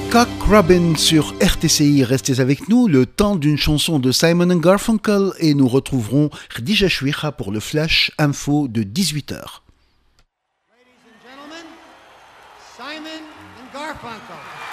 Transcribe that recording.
Cock Robin sur RTCI, restez avec nous, le temps d'une chanson de Simon & Garfunkel et nous retrouverons Khadija Chouicha pour le flash info de 18h. Ladies and gentlemen, Simon & Garfunkel.